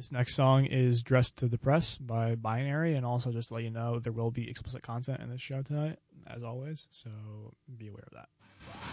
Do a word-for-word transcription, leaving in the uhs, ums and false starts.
This next song is Dressed to Depress by Binary, and also just to let you know, there will be explicit content in this show tonight, as always, so be aware of that.